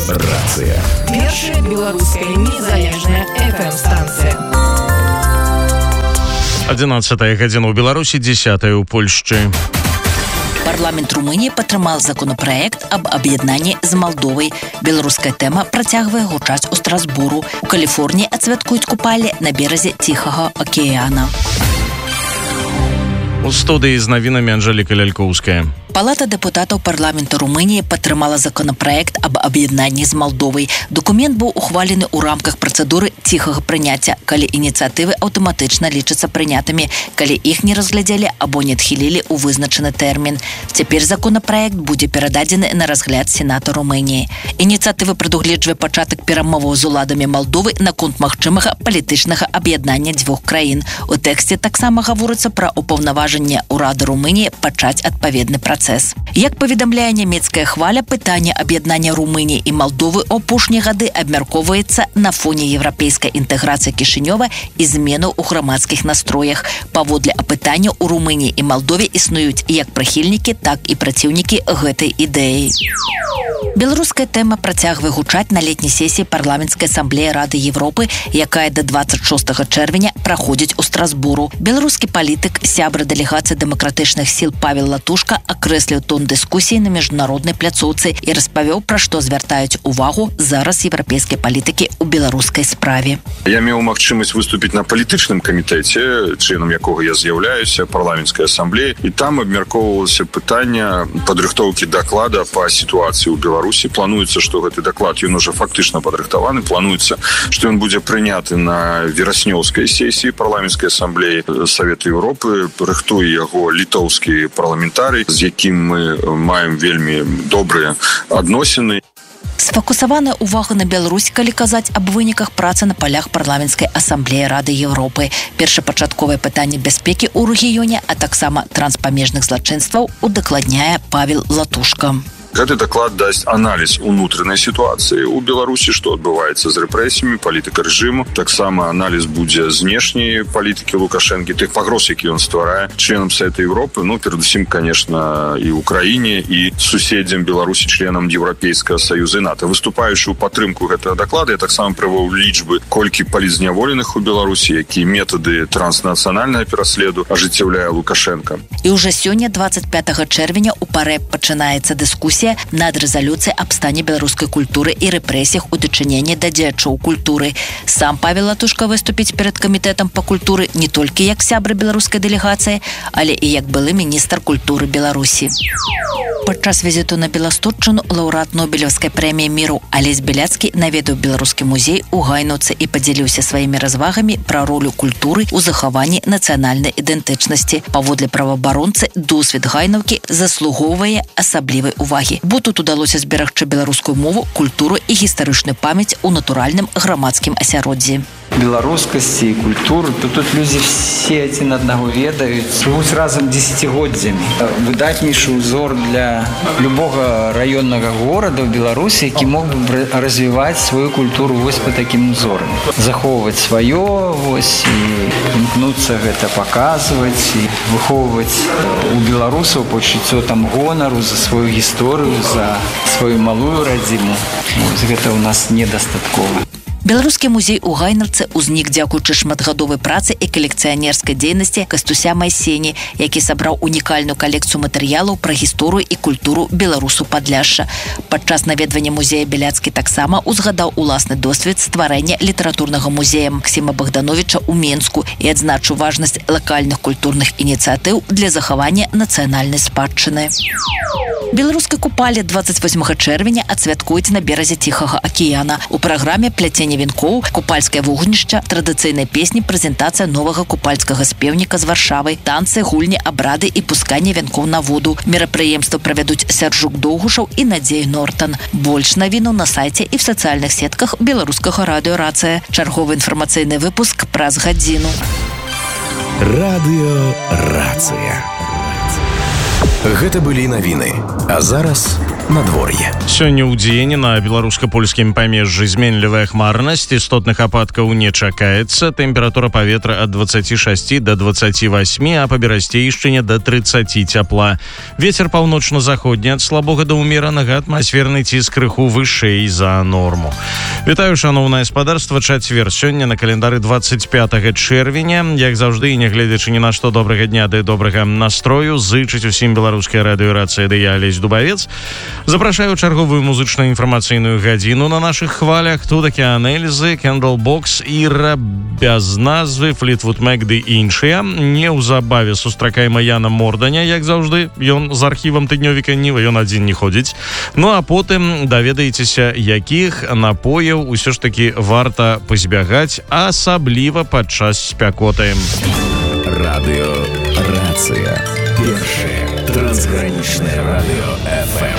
Радыёрацыя. Першая беларуская незалежная FM-станцыя. 11 гадзіна ў Беларусі, 10 у Польшчы. Парламент Румынии падтрымаў законопроект об аб'яднанні з Молдовай. Беларуская тэма працягвае гучаць у Страсбуру. У Каліфорніі адсвяткуюць купалі на беразе Ціхага акіяна. У студыі з навінамі Анжэліка Лялькоўская. Палата дэпутатаў парламента Румыніі падтрымала законопроект об аб'яднанні з Молдовай. Документ быў ухвалены ў рамках працэдуры ціхага прыняцця, калі ініцыятывы аўтаматычна лічацца прынятымі, калі іх не разглядзелі або не адхілілі ў вызначаны тэрмін. Цяпер законопроект будзе перададзены на разгляд Сената Румыніі. Ініцыятыва прадугледжвае пачатак перамоваў з уладамі Молдовы наконт магчымага палітычнага аб'яднання дзвюх краін. У тэксце таксама гаворыцца пра ўпаўнаважанне ўрада Румыніі пачаць адпаведны працэс. Як паведамляе нямецкая хваля, пытанне аб'яднання Румыніі і Молдовы ў апошнія гады абмяркоўваецца на фоне еўрапейскай інтэграцыі Кішынёва і зменаў у грамадскіх настроях. Паводле апытання ў Румыніі і Молдове існуюць як прыхільнікі, так і праціўнікі гэтай ідэі. Беларуская тэма працягвае гучаць на летняй сесіі парламенцкай асамблеі Рады Европы, якая да 26 чэрвеня праходзіць у Страсбуру. Беларускі палітык, сябра дэлегацыі дэмакратычных сіл Павел Латушка акрэсліў тон дыскусіі на міжнароднай пляцоўцы і распавёў, пра што звяртаюць увагу зараз еўрапейскай палітыкі ў беларускай справе. Я меў магчымасць выступіць на палітычным камітэце, членам якога я з'яўляюся, парламенцкай асамблеі, і там абмяркоўвалася пытанне падрыхтоўкі даклада па сітуацыі ў Беларусі. Плануецца, што гэты даклад, ён уже фактычна падрыхтаваны. Плануецца, што ён будзе прыняты на вераснёўскай сесіі парламенцкай асамблеі Савету Еўропы. Рыхтуе яго літоўскі парламентарый, з якім мы маем вельмі добрыя адносіны. Сфокусаваная ўвага на Беларусь, калі казаць аб выніках працы на палях парламенцкай асамблеі Рады Еўропы. Першапачатковае пытанне бяспекі ў рэгіёне, а таксама транспамежных злачынстваў удакладняе Павел Латушка. Гэты даклад дасць аналіз унутранай сітуацыі ў Беларусі, што адбываецца з рэпрэсіямі, палітыка рэжыму. Таксама аналіз будзе знешняй палітыкі Лукашэнкі, тых пагроз, які ён стварае членам Савета Еўропы, перадусім, конечно, і ўкраіне, і суседзям Беларусі, членам Еўрапейскага саюза і НАТО. Выступаючы ў падтрымку гэтага даклада, я таксама прывёў лічбы, колькі палітзняволеных у Беларусі, якія метады транснацыянальнага пераследу ажыццяўляе Лукашенко. І ўжо сёння, 25 чэрвеня, у ПАРЭ пачынаецца дыскусія над рэзалюцыяй аб стане беларускай культуры і рэпрэсіях у дачыненні да дзеячоў культуры. Сам Павел Латушка выступіць перад камітэтам па культуры не толькі як сябра беларускай дэлегацыі, але і як былы міністр культуры Беларусі. Падчас візіту на Беластотчыну лаўрэат Нобелеўскай прэміі міру Алесь Беляцкі наведаў беларускі музей у Гайнаўцы і падзяліўся сваімі развагамі пра ролю культуры ў захаванні нацыянальнай ідэнтычнасці. Паводле праваабаронцы, досвед Гайнаўкі заслугоўвае асаблівай увагі, бо тут удалося зберагчы беларускую мову, культуру і гістарычную памяць у натуральным грамадскім асяроддзі. Беларускасці і культуры, то тут людзі все адзін аднаго ведаюць, жывуць разам дзесяцігоддзямі. Выдатнейшы ўзор для любога раённага горада ў Беларусі, які мог бы развіваць сваю культуру вось па такім узорам. Захоўваць сваё, вось, і імкнуцца гэта паказваць, і выхоўваць у беларусаў пачуццё там гонару за сваю гісторыю, за сваю малую радзіму. Гэта ў нас недастаткова. Беларускі музей у Гайнаўцы ўзнік дзякуючы шматгадовай працы і калекцыянерскай дзейнасці Кастуся Майсені, які сабраў унікальную калекцыю матэрыялаў пра гісторыю і культуру беларусу Падляшша. Падчас наведвання музея Беляцкі таксама узгадаў уласны досвед стварэння літаратурнага музея Максіма Богдановича ў Менску і адзначыў важнасць лакальных культурных ініцыятыў для захавання нацыянальнай спадчыны. Беларускай купалі 28 чэрвеня адсвяткуюць на беразе Ціхага акіяна. У праграме пляценне венкоў, купальскае вогнішча, традыцыйныя песні, прэзентацыя новага купальскага спеўніка з Варшавы, танцы, гульні, абрады і пусканне вянкоў на воду. Мерапрыемства правядуць Сярджук Доўгушаў і Надзея Нортан. Больш навінаў на сайце і в сацыяльных сетках беларускага радыёрацыя. Чарговы інфармацыйны выпуск праз гадзіну. Радыёрацыя. Гэта былі навіны. А зараз надвор'е. Сёння ў дзень на беларуска-польскім памежжы зменлівая хмарнасць, істотных ападкаў не чакаецца, тэмпература паветра ад 26 до 28, а па берасцейшчыне до 30 цяпла. Вецер паўночна-заходні ад слабога да ўмеранага, атмасферны ціск крыху вышэй за норму. Вітаю, шаноўнае спадарства, чацвер. Сёння на календары 25 чэрвеня. Як заўжды, і нягледзячы ні на што, добрага дня ды добрага настрою, зычыць усім беларуская радыёрацыя ды я, Алесь Дубавец. Запрашаю чарговую музычна-інфармацыйную гадзіну на нашых хвалях. Тут Океан Эльзы, Кэндлбокс, Іра, без назвы, Флітвуд Мэк ды іншыя. Неўзабаве сустракаем Яна Морданя, як заўжды. Ён з архівам тыднёвіка Ніва, ён адзін не ходзіць. Ну а потым даведаецеся, якіх напояў усё ж такі варта пазбягаць, асабліва падчас спякоты. Радыё Рацыя. Першае трансгранічнае радыё FM.